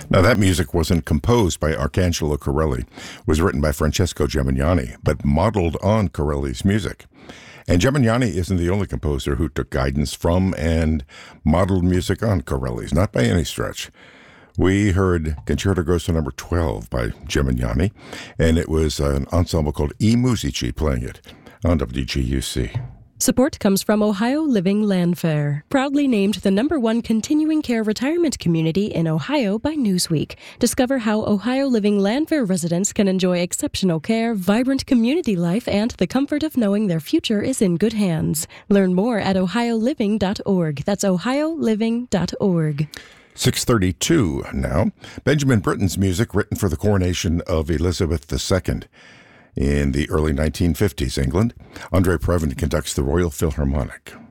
Now, that music wasn't composed by Arcangelo Corelli. It was written by Francesco Gemignani, but modeled on Corelli's music. And Gemignani isn't the only composer who took guidance from and modeled music on Corelli's, not by any stretch. We heard Concerto Grosso No. 12 by Gemignani, and it was an ensemble called I Musici playing it on WGUC. Support comes from Ohio Living Landfair, proudly named the #1 continuing care retirement community in Ohio by Newsweek. Discover how Ohio Living Landfair residents can enjoy exceptional care, vibrant community life, and the comfort of knowing their future is in good hands. Learn more at ohioliving.org. That's ohioliving.org. 6:32 now. Benjamin Britten's music written for the coronation of Elizabeth II. In the early 1950s, England, Andre Previn conducts the Royal Philharmonic.